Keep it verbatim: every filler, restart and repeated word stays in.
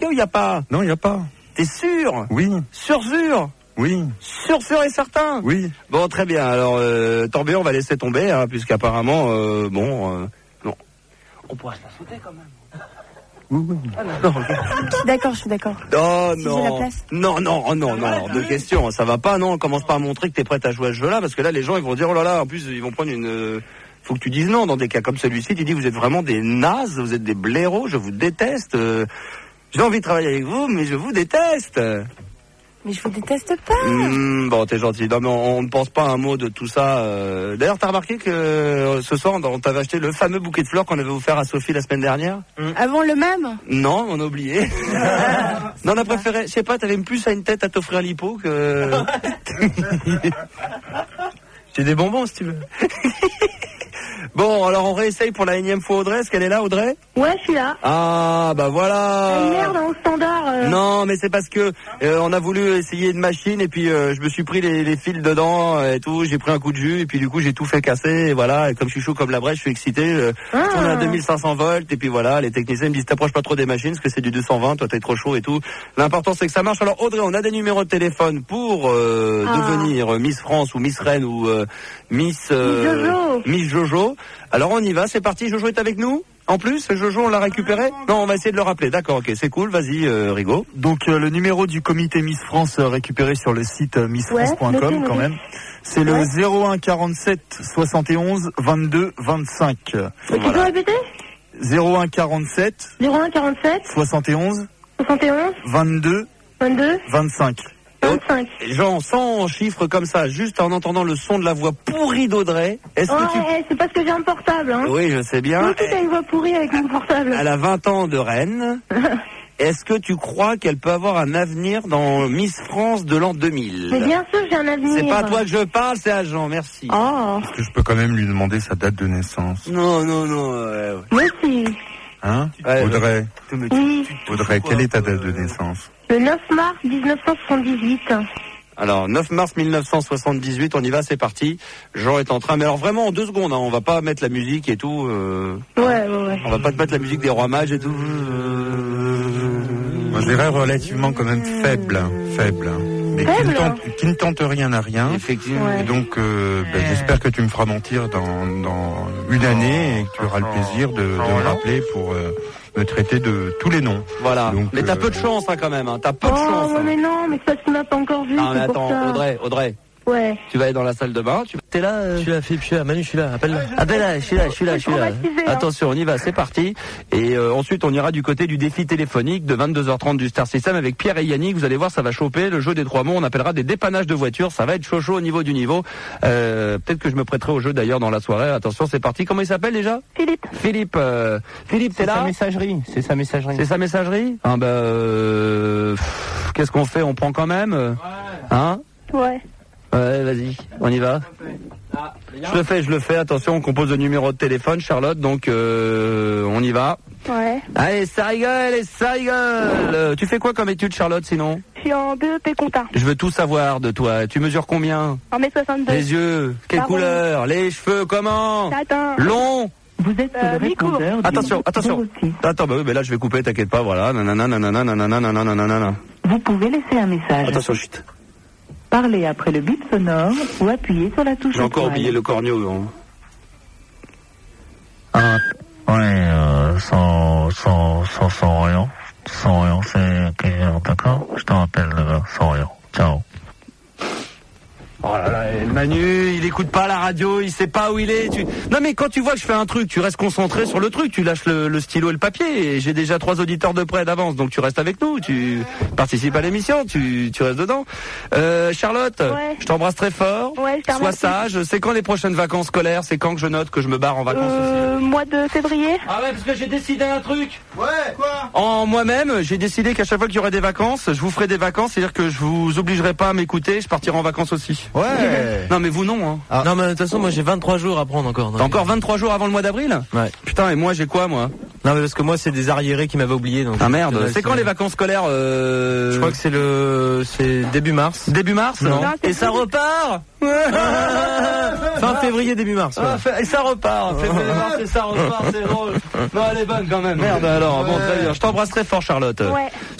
ou y a pas? Non, y a pas. T'es sûr? Oui. Sûr, sûr? Oui. Sûr, sûr et certain? Oui. Bon, très bien. Alors, euh, tant mieux, on va laisser tomber, hein, puisqu'apparemment, euh, bon, euh, non. On pourra se la sauter quand même. Oui, oui. Ah, non, non, okay. Je suis d'accord, je suis d'accord. Oh si non. J'ai la place. Non, non, oh, non, non, non, deux questions. Ça va pas, non. Commence pas à montrer que t'es prête à jouer à ce jeu-là, parce que là, les gens, ils vont dire, oh là là, en plus, ils vont prendre une... Euh, faut que tu dises non dans des cas comme celui-ci. Tu dis, vous êtes vraiment des nazes, vous êtes des blaireaux, je vous déteste. Euh, j'ai envie de travailler avec vous, mais je vous déteste. Mais je vous déteste pas. Mmh, bon, t'es gentil. Non, mais on, on ne pense pas un mot de tout ça. Euh... D'ailleurs, t'as remarqué que euh, ce soir, on t'avait acheté le fameux bouquet de fleurs qu'on avait offert à Sophie la semaine dernière? Mmh. Avant le même? Non, on a oublié. Non, on a préféré, je sais pas, t'avais plus à une tête à t'offrir l'hippo que... J'ai des bonbons, si tu veux. Bon, alors on réessaye pour la énième fois Audrey. Est-ce qu'elle est là, Audrey? Ouais, je suis là. Ah, bah voilà. Ah, merde, au standard. Euh... Non, mais c'est parce que euh, on a voulu essayer une machine et puis euh, je me suis pris les, les fils dedans euh, et tout. J'ai pris un coup de jus et puis du coup j'ai tout fait casser. Et voilà, et comme je suis chaud comme la brèche, je suis excité. Euh, ah. Je tourne à deux mille cinq cents volts et puis voilà, les techniciens me disent t'approches pas trop des machines parce que c'est du deux cent vingt. Toi t'es trop chaud et tout. L'important c'est que ça marche. Alors Audrey, on a des numéros de téléphone pour euh, ah. devenir Miss France ou Miss Rennes ou euh, Miss euh, Jojo. Miss Jojo. Alors on y va, c'est parti. Jojo est avec nous? En plus, Jojo, on l'a récupéré? Non, on va essayer de le rappeler. D'accord, ok, c'est cool. Vas-y, euh, Rigo. Donc euh, le numéro du comité Miss France euh, récupéré sur le site euh, miss france point com ouais, quand même. C'est le ouais. zéro un quarante-sept soixante et onze vingt-deux vingt-cinq. Tu voilà. peux répéter? zéro un quarante-sept zéro un quarante-sept soixante et onze soixante et onze vingt-deux vingt-deux vingt-cinq. vingt-cinq. Jean, sans chiffres comme ça, juste en entendant le son de la voix pourrie d'Audrey, est-ce oh, que tu... Ouais, c'est parce que j'ai un portable, hein. Oui, je sais bien. Moi, tu as une voix pourrie avec mon portable. Elle a vingt ans de Rennes. Est-ce que tu crois qu'elle peut avoir un avenir dans Miss France de l'an deux mille? Mais bien sûr, j'ai un avenir. C'est pas à toi que je parle, c'est à Jean, merci. Oh. Est-ce que je peux quand même lui demander sa date de naissance? Non, non, non. Ouais, ouais. Moi aussi. Hein ouais, Audrey. Ouais. Oui. Audrey, quelle est ta date de naissance? Le neuf mars dix-neuf cent soixante-dix-huit. Alors, neuf mars mille neuf cent soixante-dix-huit, on y va, c'est parti. Jean est en train, mais alors vraiment en deux secondes, hein, on va pas mettre la musique et tout. Euh, ouais, ouais, ouais. On va pas te mettre la musique des rois mages et tout. Moi, je dirais relativement quand même faible, faible. Mais qui ne, tente, qui ne tente rien à rien. Effectivement. Ouais. Et donc, euh, ben, j'espère que tu me feras mentir dans, dans une année et que tu auras le plaisir de, de me rappeler pour euh, me traiter de tous les noms. Voilà. Donc, mais t'as euh... peu de chance hein, quand même. Hein. T'as peu oh, de chance. Ouais, hein. mais non, mais c'est parce qu'il m'a pas encore vu. Non, mais attends, pour ça. Audrey, Audrey. Ouais. Tu vas aller dans la salle de bain. Tu t'es là. Euh... Je suis là, Philippe, je suis là. Manu, je suis là. Appelle-la. Appelle-la. Je suis là, je suis là, je suis là. Hein. Attention, on y va. C'est parti. Et euh, ensuite, on ira du côté du défi téléphonique de vingt-deux heures trente du Star System avec Pierre et Yannick. Vous allez voir, ça va choper. Le jeu des trois mots, on appellera des dépannages de voitures. Ça va être chaud chaud au niveau du niveau. Euh, peut-être que je me prêterai au jeu d'ailleurs dans la soirée. Attention, c'est parti. Comment il s'appelle déjà? Philippe. Philippe. Euh... Philippe, t'es là? C'est sa messagerie. C'est sa messagerie. C'est sa messagerie. Ah bah, euh... qu'est-ce qu'on fait? On prend quand même. Ouais. Hein? Ouais. Ouais, vas-y, on y va. Je le fais, je le fais. Attention, on compose le numéro de téléphone, Charlotte. Donc, euh, on y va. Ouais. Allez, ça rigole, et ça rigole. Euh, tu fais quoi comme étude, Charlotte, sinon? Je suis en B E P compta. Je veux tout savoir de toi. Tu mesures combien? un mètre soixante-deux. Les yeux, quelle Pardon. couleur? Les cheveux, comment? Attends. Long? Vous êtes euh, le répondeur du Attention, attention. Attends, bah oui, mais là, je vais couper, t'inquiète pas, voilà. Nanana, nanana, nanana, nanana, nanana. Vous pouvez laisser un message. Attention, chut. Parlez après le bip sonore ou appuyez sur la touche. J'ai encore oublié le corneau. Hein. Ah, ouais, euh, sans, sans, sans, sans rien. Sans rien, c'est, ok, d'accord? Je te rappelle, euh, sans rien. Ciao. Oh là là, le Manu, il écoute pas la radio, il sait pas où il est. Tu... Non mais quand tu vois que je fais un truc, tu restes concentré sur le truc, tu lâches le, le stylo et le papier. Et j'ai déjà trois auditeurs de près d'avance, donc tu restes avec nous, tu participes à l'émission, tu, tu restes dedans. Euh, Charlotte, ouais. Je t'embrasse très fort. Ouais, je Sois sage. C'est quand les prochaines vacances scolaires? C'est quand que je note que je me barre en vacances euh, aussi? Mois de février. Ah ouais, parce que j'ai décidé un truc. Ouais, quoi? En moi-même, j'ai décidé qu'à chaque fois qu'il y aurait des vacances, je vous ferai des vacances, c'est-à-dire que je vous obligerai pas à m'écouter, je partirai en vacances aussi. Ouais. Non mais vous non hein. Ah. Non mais de toute façon moi j'ai vingt-trois jours à prendre encore. T'as encore vingt-trois jours avant le mois d'avril? Ouais. Putain, et moi j'ai quoi moi? Non mais parce que moi c'est des arriérés qui m'avaient oublié donc. Ah merde, c'est quand les vacances scolaires euh... Je crois que c'est le c'est début mars. Début mars? Non. Non, et ça repart. Fin février début mars. Ouais. Ah, et ça repart. Février mars et ça repart, c'est drôle. Non, elle est bonne quand même. Merde alors. Bon, très bien. Je t'embrasse très fort, Charlotte. Ouais.